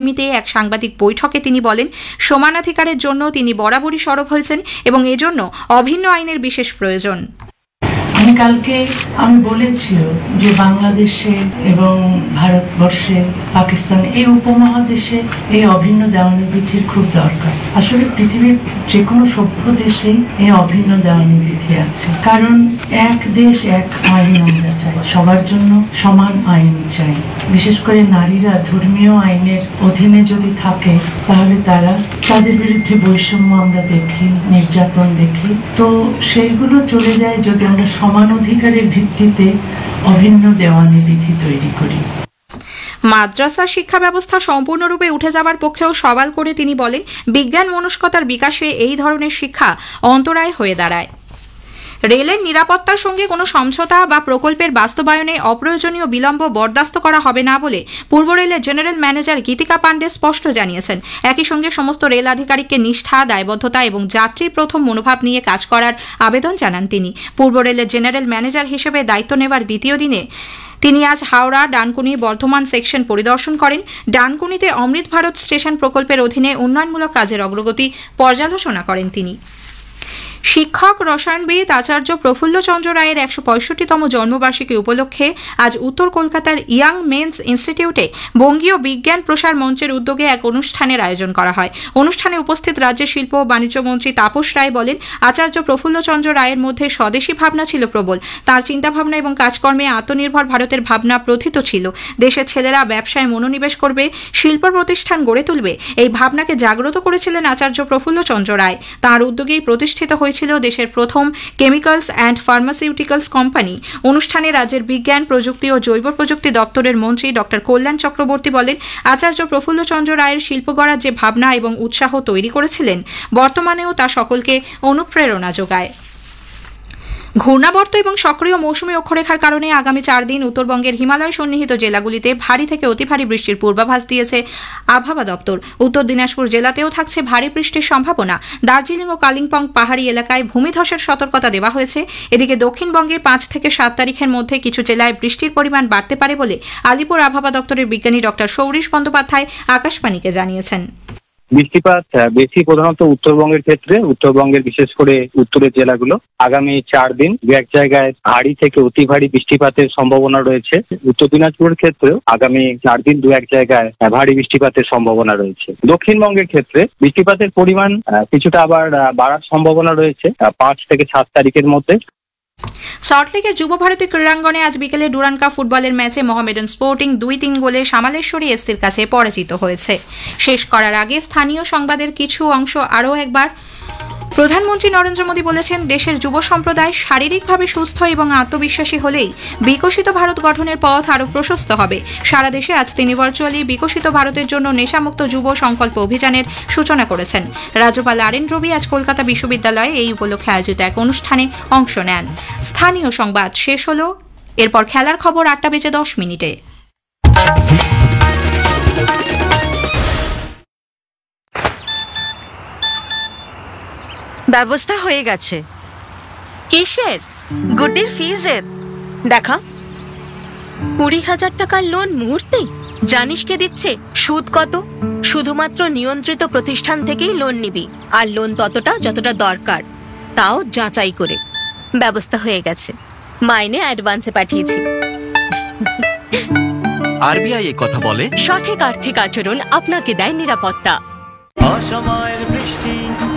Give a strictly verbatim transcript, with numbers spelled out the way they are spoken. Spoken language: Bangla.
একাডেমিতে এক সাংবাদিক বৈঠকে তিনি বলেন, সমানাধিকারের জন্য তিনি বরাবরই সরব হয়েছেন এবং এজন্য অভিন্ন আইনের বিশেষ প্রয়োজন। আমি কালকে আমি বলেছিও যে বাংলাদেশে এবং ভারতবর্ষে, পাকিস্তান, এই উপমহাদেশে এই অভিন্ন দেওয়ানি বিধির খুব দরকার। আসলে পৃথিবীর যে কোনো সভ্য দেশেই এই অভিন্ন দেওয়ানি বিধি আছে, কারণ এক দেশ এক আইন আমরা চাই, সবার জন্য সমান আইন চাই। বিশেষ করে নারীরা ধর্মীয় আইনের অধীনে যদি থাকে তাহলে তারা তাদের বিরুদ্ধে বৈষম্য আমরা দেখি, নির্যাতন দেখি। তো সেইগুলো চলে যায় যদি আমরা সমান অধিকারের ভিত্তিতে অভিন্ন দেওয়ানি বিধি তৈরি করি। মাদ্রাসা শিক্ষা ব্যবস্থা সম্পূর্ণরূপে উঠে যাবার পক্ষেও সওয়াল করে তিনি বলেন, বিজ্ঞান মনস্কতার বিকাশে এই ধরনের শিক্ষা অন্তরায় হয়ে দাঁড়ায়। রেলের নিরাপত্তার সঙ্গে কোনো সমঝোতা বা প্রকল্পের বাস্তবায়নে অপ্রয়োজনীয় বিলম্ব বরদাস্ত করা হবে না বলে পূর্ব রেলের জেনারেল ম্যানেজার গীতিকা পাণ্ডে স্পষ্ট জানিয়েছেন। একই সঙ্গে সমস্ত রেল আধিকারিককে নিষ্ঠা, দায়বদ্ধতা এবং যাত্রীর প্রথম মনোভাব নিয়ে কাজ করার আবেদন জানান তিনি। পূর্ব রেলের জেনারেল ম্যানেজার হিসেবে দায়িত্ব নেওয়ার দ্বিতীয় দিনে তিনি আজ হাওড়া, ডানকুনি, বর্ধমান সেকশন পরিদর্শন করেন। ডানকুনিতে অমৃত ভারত স্টেশন প্রকল্পের অধীনে উন্নয়নমূলক কাজের অগ্রগতি পর্যালোচনা করেন তিনি। শিক্ষক রসায়নবিদ আচার্য প্রফুল্লচন্দ্র রায়ের একশো পঁয়ষট্টিতম জন্মবার্ষিকী উপলক্ষে আজ উত্তর কলকাতার ইয়াং মেন্স ইনস্টিটিউটে বঙ্গীয় বিজ্ঞান প্রসার মঞ্চের উদ্যোগে এক অনুষ্ঠানের আয়োজন করা হয়। অনুষ্ঠানে উপস্থিত রাজ্যের শিল্প ও বাণিজ্য মন্ত্রী তাপস রায় বলেন, আচার্য প্রফুল্লচন্দ্র রায়ের মধ্যে স্বদেশী ভাবনা ছিল প্রবল। তাঁর চিন্তাভাবনা এবং কাজকর্মে আত্মনির্ভর ভারতের ভাবনা প্রথিত ছিল। দেশের ছেলেরা ব্যবসায় মনোনিবেশ করবে, শিল্প প্রতিষ্ঠান গড়ে তুলবে, এই ভাবনাকে জাগ্রত করেছিলেন আচার্য প্রফুল্লচন্দ্র রায়। তাঁর উদ্যোগেই প্রতিষ্ঠিত হয়েছিল দেশের প্রথম কেমিক্যালস অ্যান্ড ফার্মাসিউটিক্যালস কোম্পানি। অনুষ্ঠানে রাজ্যের বিজ্ঞান, প্রযুক্তি ও জৈব প্রযুক্তি দপ্তরের মন্ত্রী ডক্টর কল্যাণ চক্রবর্তী বলেন, আচার্য প্রফুল্লচন্দ্র রায়ের শিল্প গড়ার যে ভাবনা এবং উৎসাহ তৈরি করেছিলেন, বর্তমানেও তা সকলকে অনুপ্রেরণা যোগায়। ঘূর্ণাবর্ত এবং সক্রিয় মৌসুমী অক্ষরেখার কারণে আগামী চার দিন উত্তরবঙ্গের হিমালয় সন্নিহিত জেলাগুলিতে ভারী থেকে অতি ভারী বৃষ্টির পূর্বাভাস দিয়েছে আবহাওয়া দপ্তর। উত্তর দিনাজপুর জেলাতেও থাকছে ভারী বৃষ্টির সম্ভাবনা। দার্জিলিং ও কালিম্পং পাহাড়ি এলাকায় ভূমিধসের সতর্কতা দেওয়া হয়েছে। এদিকে দক্ষিণবঙ্গে পাঁচ থেকে সাত তারিখের মধ্যে কিছু জেলায় বৃষ্টির পরিমাণ বাড়তে পারে বলে আলিপুর আবহাওয়া দপ্তরের বিজ্ঞানী ডক্টর সৌরিশ বন্দ্যোপাধ্যায় আকাশবাণীকে জানিয়েছেন। বৃষ্টিপাত বেশি প্রধানত উত্তরবঙ্গের ক্ষেত্রে, উত্তরবঙ্গের বিশেষ করে উত্তরের জেলাগুলো আগামী চার দিন দু এক জায়গায় ভারী থেকে অতি ভারী বৃষ্টিপাতের সম্ভাবনা রয়েছে। উত্তর দিনাজপুরের ক্ষেত্রেও আগামী চার দিন দু এক জায়গায় ভারী বৃষ্টিপাতের সম্ভাবনা রয়েছে। দক্ষিণবঙ্গের ক্ষেত্রে বৃষ্টিপাতের পরিমাণ কিছুটা আবার বাড়ার সম্ভাবনা রয়েছে পাঁচ থেকে সাত তারিখের মধ্যে। সল্টলেকের যুব ভারতী ক্রীড়াঙ্গনে আজ বিকেলে ডুরান্ড কাপ ফুটবলের ম্যাচে মোহামেডান স্পোর্টিং দুই তিন গোলে সামালেশ্বরী এসসির কাছে পরাজিত হয়েছে। শেষ করার আগে স্থানীয় সংবাদের কিছু অংশ আরও একবার। প্রধানমন্ত্রী নরেন্দ্র মোদী বলেছেন, দেশের যুব সম্প্রদায় শারীরিকভাবে সুস্থ এবং আত্মবিশ্বাসী হলেই বিকশিত ভারত গঠনের পথ আরও প্রশস্ত হবে। সারা দেশে আজ তিনি ভার্চুয়ালি বিকশিত ভারতের জন্য নেশামুক্ত যুব সংকল্প অভিযানের সূচনা করেছেন। রাজ্যপাল আর এন রবি আজ কলকাতা বিশ্ববিদ্যালয়ে এই উপলক্ষে আয়োজিত এক অনুষ্ঠানে অংশ নেন। স্থানীয় সংবাদ শেষ হল। এরপর খেলার খবর আটটা বেজে দশ মিনিটে। ব্যবস্থা হয়ে গেছে। কিসের? গুড্ডির ফিজের। দেখা, কুড়ি হাজার টাকার লোন মুহূর্তেই। জানিস কে দিচ্ছে? সুদ কত? শুধুমাত্র নিয়ন্ত্রিত প্রতিষ্ঠান থেকেই লোন নিবি, আর লোন ততটা যতটা দরকার, তাও যাচাই করে। ব্যবস্থা হয়ে গেছে, মাইনে অ্যাডভান্সে পাঠিয়েছি। আরবিআই এ কথা বলে, সঠিক আর্থিক আচরণ আপনাকে দেয় নিরাপত্তা। অসময়ের বৃষ্টি